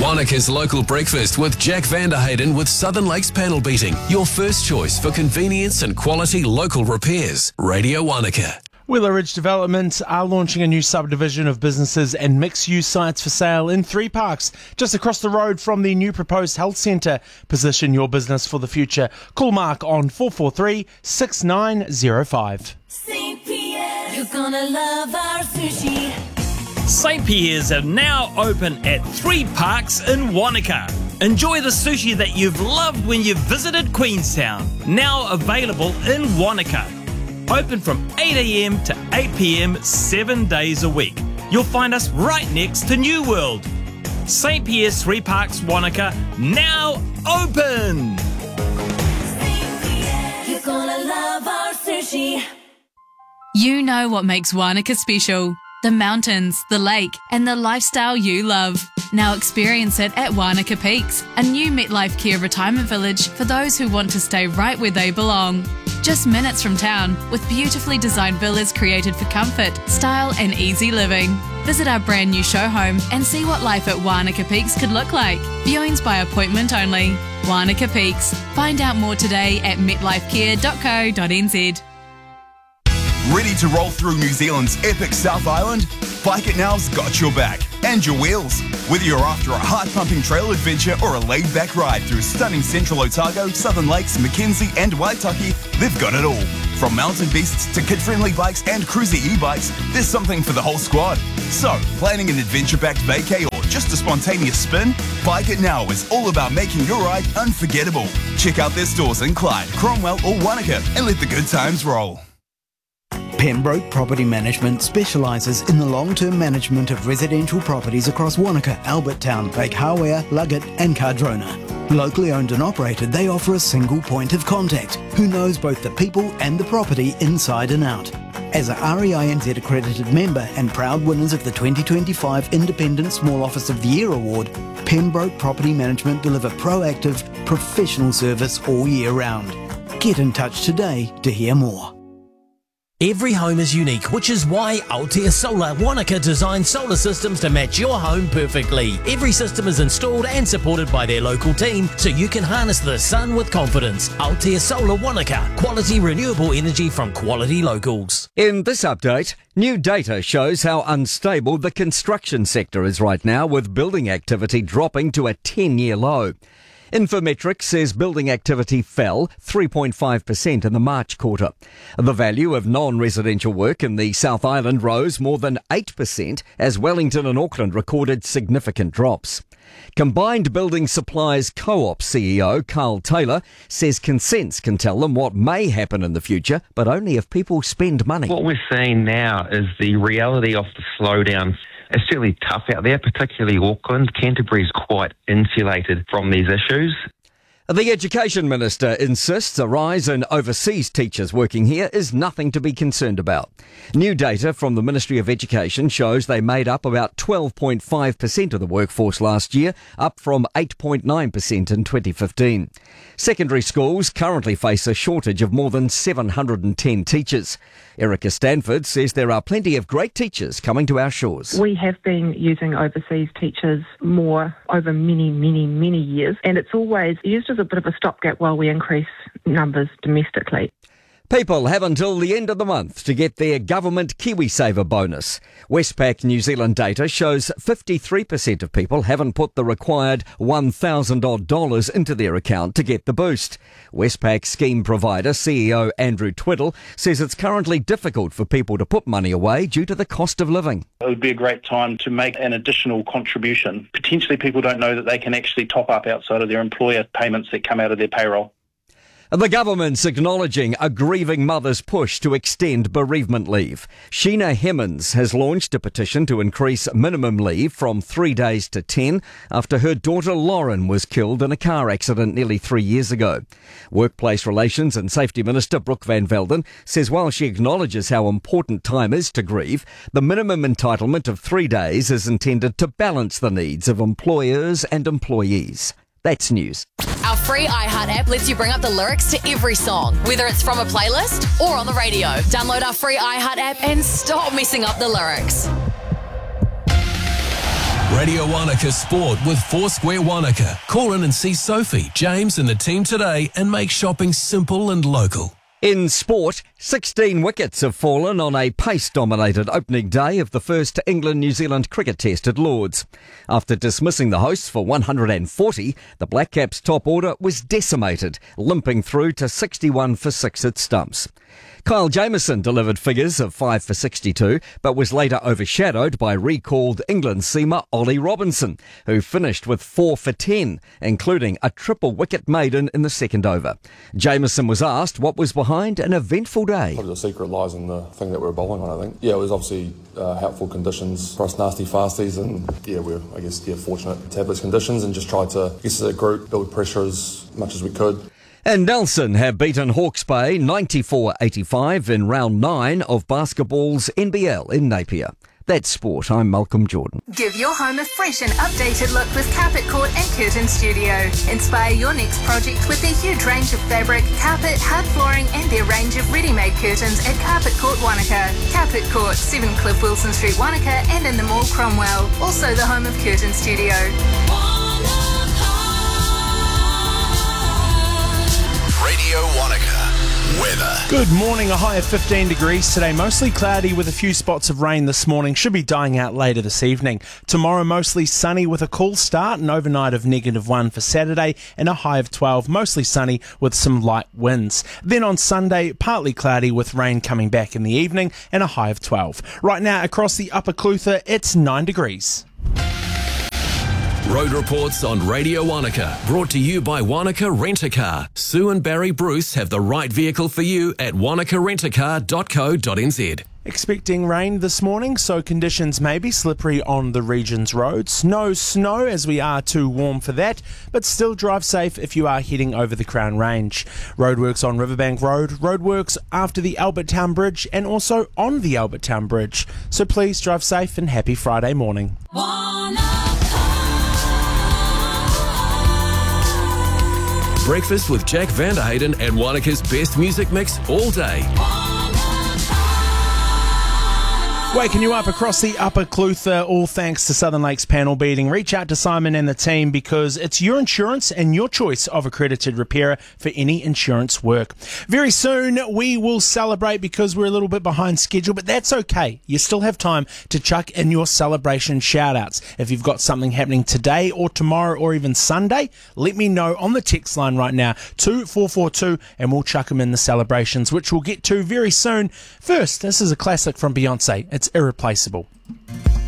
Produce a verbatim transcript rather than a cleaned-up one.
Wanaka's Local Breakfast with Jack Vanderhayden with Southern Lakes Panel Beating. Your first choice for convenience and quality local repairs. Radio Wanaka. Wheeler Ridge Development are launching a new subdivision of businesses and mixed-use sites for sale in three parks, just across the road from the new proposed health centre. Position your business for the future. Call Mark on four four three, six nine zero five. Saint Pierre, you're gonna love our sushi. Saint Pierre's are now open at three parks in Wanaka. Enjoy the sushi that you've loved when you visited Queenstown. Now available in Wanaka. Open from eight a.m. to eight p.m. seven days a week. You'll find us right next to New World. Saint Pierre's Three Parks Wanaka, now open! Saint Pierre, you're gonna love our sushi. You know what makes Wanaka special. The mountains, the lake, and the lifestyle you love. Now experience it at Wanaka Peaks, a new MetLife Care retirement village for those who want to stay right where they belong. Just minutes from town, with beautifully designed villas created for comfort, style and easy living. Visit our brand new show home and see what life at Wanaka Peaks could look like. Viewings by appointment only. Wanaka Peaks. Find out more today at met life care dot co dot n z. Ready to roll through New Zealand's epic South Island? Bike It Now's got your back and your wheels. Whether you're after a heart-pumping trail adventure or a laid-back ride through stunning Central Otago, Southern Lakes, Mackenzie and Waitaki, they've got it all. From mountain beasts to kid-friendly bikes and cruiser e-bikes, there's something for the whole squad. So, planning an adventure-packed vacay or just a spontaneous spin? Bike It Now is all about making your ride unforgettable. Check out their stores in Clyde, Cromwell or Wanaka and let the good times roll. Pembroke Property Management specialises in the long-term management of residential properties across Wanaka, Albertown, Lake Hawea, Luggett and Cardrona. Locally owned and operated, they offer a single point of contact who knows both the people and the property inside and out. As a R E I N Z accredited member and proud winners of the twenty twenty-five Independent Small Office of the Year Award, Pembroke Property Management deliver proactive, professional service all year round. Get in touch today to hear more. Every home is unique, which is why Altea Solar Wanaka designs solar systems to match your home perfectly. Every system is installed and supported by their local team, so you can harness the sun with confidence. Altea Solar Wanaka, quality renewable energy from quality locals. In this update, new data shows how unstable the construction sector is right now, with building activity dropping to a ten-year low. Infometrics says building activity fell three point five percent in the March quarter. The value of non-residential work in the South Island rose more than eight percent as Wellington and Auckland recorded significant drops. Combined Building Supplies Co-op C E O Carl Taylor says consents can tell them what may happen in the future, but only if people spend money. What we're seeing now is the reality of the slowdown. It's really tough out there, particularly Auckland. Canterbury's quite insulated from these issues. The Education Minister insists a rise in overseas teachers working here is nothing to be concerned about. New data from the Ministry of Education shows they made up about twelve point five percent of the workforce last year, up from eight point nine percent in twenty fifteen. Secondary schools currently face a shortage of more than seven hundred ten teachers. Erica Stanford says there are plenty of great teachers coming to our shores. We have been using overseas teachers more over many, many, many years, and it's always used as a bit of a stopgap while we increase numbers domestically. People have until the end of the month to get their government KiwiSaver bonus. Westpac New Zealand data shows fifty-three percent of people haven't put the required one thousand odd dollars into their account to get the boost. Westpac scheme provider C E O Andrew Twiddle says it's currently difficult for people to put money away due to the cost of living. It would be a great time to make an additional contribution. Potentially people don't know that they can actually top up outside of their employer payments that come out of their payroll. The government's acknowledging a grieving mother's push to extend bereavement leave. Sheena Hemmons has launched a petition to increase minimum leave from three days to ten after her daughter Lauren was killed in a car accident nearly three years ago. Workplace Relations and Safety Minister Brooke Van Velden says while she acknowledges how important time is to grieve, the minimum entitlement of three days is intended to balance the needs of employers and employees. That's news. Our free iHeart app lets you bring up the lyrics to every song, whether it's from a playlist or on the radio. Download our free iHeart app and stop messing up the lyrics. Radio Wanaka Sport with Foursquare Wanaka. Call in and see Sophie, James and the team today and make shopping simple and local. In sport, sixteen wickets have fallen on a pace-dominated opening day of the first England-New Zealand cricket test at Lords. After dismissing the hosts for one hundred forty, the Black Caps' top order was decimated, limping through to sixty-one for six at stumps. Kyle Jamieson delivered figures of five for sixty-two, but was later overshadowed by recalled England seamer Ollie Robinson, who finished with four for ten, including a triple wicket maiden in the second over. Jamieson was asked what was behind an eventful day. Probably the secret lies in the thing that we were bowling on, I think. Yeah, it was obviously uh, helpful conditions for us nasty fasties, and yeah, we were, I guess, yeah, fortunate to have those conditions and just tried to, I guess, as a group, build pressure as much as we could. And Nelson have beaten Hawke's Bay ninety-four eighty-five in round nine of basketball's N B L in Napier. That's sport. I'm Malcolm Jordan. Give your home a fresh and updated look with Carpet Court and Curtain Studio. Inspire your next project with their huge range of fabric, carpet, hard flooring and their range of ready-made curtains at Carpet Court Wanaka. Carpet Court, seven Cliff Wilson Street, Wanaka, and in the mall Cromwell. Also the home of Curtain Studio. Radio Wanaka. Weather. Good morning, a high of fifteen degrees today. Mostly cloudy with a few spots of rain this morning. Should be dying out later this evening. Tomorrow mostly sunny with a cool start. An overnight of negative one for Saturday and a high of twelve. Mostly sunny with some light winds. Then on Sunday, partly cloudy with rain coming back in the evening and a high of twelve. Right now across the Upper Clutha, it's nine degrees. Road reports on Radio Wanaka, brought to you by Wanaka Rent-A-Car. Sue and Barry Bruce have the right vehicle for you at wanaka rent a car dot co dot n z. Expecting rain this morning, so conditions may be slippery on the region's roads. No snow, as we are too warm for that, but still drive safe if you are heading over the Crown Range. Roadworks on Riverbank Road, roadworks after the Albert Town Bridge, and also on the Albert Town Bridge. So please drive safe and happy Friday morning. Breakfast with Jack Vanderhayden and Wanaka's best music mix all day. Waking you up across the Upper Clutha, all thanks to Southern Lakes Panel Beating. Reach out to Simon and the team because it's your insurance and your choice of accredited repairer for any insurance work. Very soon we will celebrate because we're a little bit behind schedule, but that's okay. You still have time to chuck in your celebration shout-outs. If you've got something happening today or tomorrow or even Sunday, let me know on the text line right now, two four four two, and we'll chuck them in the celebrations, which we'll get to very soon. First, this is a classic from Beyonce. It's irreplaceable.